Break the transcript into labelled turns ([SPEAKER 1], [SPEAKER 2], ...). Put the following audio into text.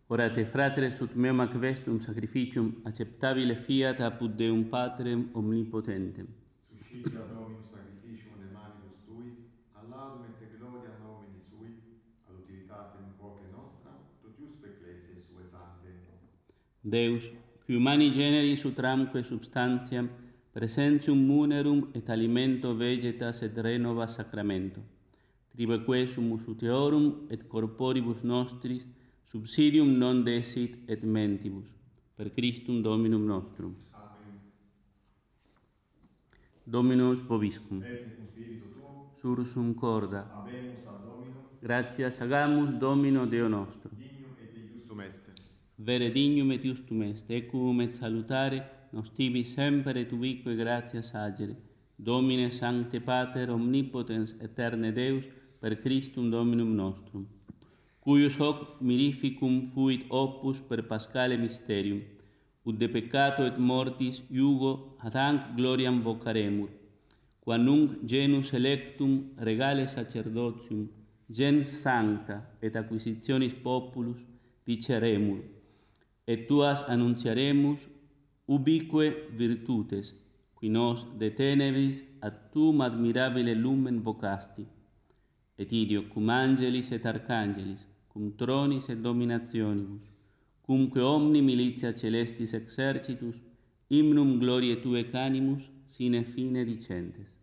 [SPEAKER 1] Orate fratres ut meum ac vestum sacrificium acceptabile fiat apud Deum Patrem omnipotentem.
[SPEAKER 2] Suscitia Dominus sacrificium de manibus tuis, ad laudum et gloria nomini sui, ad utilitatem quoque nostra, totiusque ecclesiae sue sante.
[SPEAKER 1] Deus, qui humani generis utramque substantiam, presentium munerum et alimento vegetas et renova sacramento, tribeque sumus ut eorum et corporibus nostris subsidium non desit et mentibus, per Christum Dominum nostrum.
[SPEAKER 2] Amen.
[SPEAKER 1] Dominus vobiscum.
[SPEAKER 2] Et cum spiritu tuo,
[SPEAKER 1] Sursum corda.
[SPEAKER 2] habemus ad Dominum,
[SPEAKER 1] Gratias agamus Domino Deo nostro.
[SPEAKER 2] dignum et iustum est.
[SPEAKER 1] Vere dignum et justum est, equum et salutare, nos tibi semper et ubique gratias agere. Domine Sancte Pater omnipotens aeterne Deus, per Christum Dominum nostrum, cuius hoc mirificum fuit opus per Paschale mysterium, ut de peccato et mortis iugo ad hanc gloriam vocaremur, qua nunc genus electum regale sacerdotium, gens sancta et acquisitionis populus diceremur, et tuas annunciaremus ubique virtutes, qui nos de tenebris ad tum admirabile lumen vocasti, et idio cum angelis et arcangelis, cum tronis et dominationibus, cumque omni militia celestis exercitus, hymnum gloriae Tuae canimus sine fine dicentes.